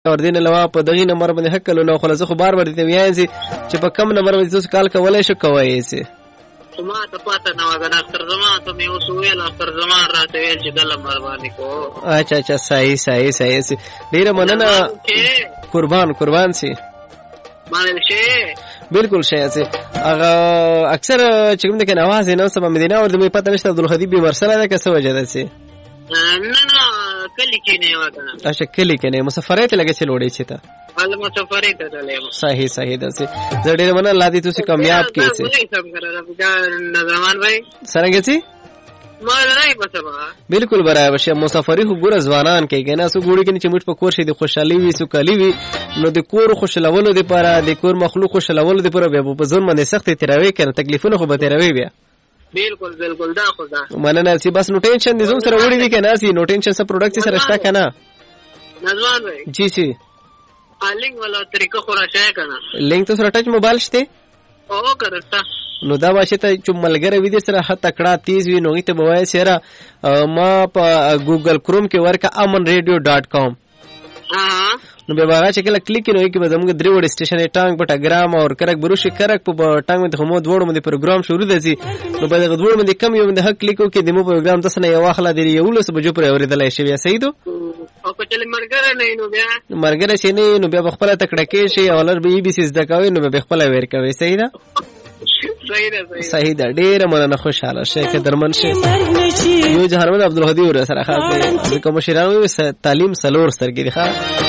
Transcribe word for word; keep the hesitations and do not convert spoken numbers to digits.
وردین علاوه په دغه نمبر باندې حق کولو نو خلاص خو بار بار دې ویاي چې په کم نمبر باندې تاسو کال کولای شو کوی سي ما ته پته نه وګڼه اختر زما ته مې اوس ویل اختر زما راته ویل چې دله مهرباني کو. اچھا اچھا صحیح صحیح صحیح سي ډیره مننه قربان قربان سي مانل شي بالکل شي سي هغه اکثر چې کوم د کنه आवाज نه سم مدینه اور د مې پته نشته عبدالخدیب بیمار سره ده که څه وجه ده سي نه نه کلی کې نه وګڼه. اچھا کلی کې نه مسافرې ته لګې چې لوړې چې تا ال مسافرې ته تلم. صحیح صحیح ده سي زه ډیره مننه الله دې تاسو کامیاب کړئ سي. نظمان بھائی څنګه سي ما نه پسما بالکل برابر شه مسافری خو ګور ځوانان کوي کنه سو ګوري کنه چې موږ په کور شي د خوشحالي وي سو کلی وي نو د کور خوشالولو لپاره د کور مخلوق خوشالولو لپاره بیا په ځون باندې سخت تیروي کنه تکلیفونه خو به تیروي بیا. بالکل بالکل دا خو دا مننه سي بس نو ټینشن دې زوم سره وړي وي کنه سي نو ټینشن سره پروډکټ سره شته کنه نظمان بھائی جی سي لینک والا طریقه خو راشه کنه لینک تو سره ټچ موبایل شته او کرستا نو دا واشه ته چې ملګری وي د سره هټ تکړه تیز وي نو ته بوای سره ما په ګوګل کروم کې ورکا امن ریډیو ډاٹ کام ها نو به هغه چې کله کلیک کینو کې به زموږ درې وړ سټیشن ټانګ پټا ګرام او کرک بروشي کرک په ټانګ باندې همو دوړو باندې پروګرام شروع دي نو به دغه دوړو باندې کم یو باندې حق کلیکو کې دمو پروګرام تاسو نه یو اخلا دی یو لس بجو پر اوریدل شي بیا صحیح دو او په چل مرګره نه نو بیا مرګره شي نه نو بیا خپل تکړه کې شي اولر به ای بي سي زده کوي نو به خپل ویر کوي صحیح ده صحیح ده ډیره مننه خوشاله شیخ درمن شي یو جهرمن عبدالهادي ور سره خاصه کوم شیرانو تعلیم سلور سرګری ښا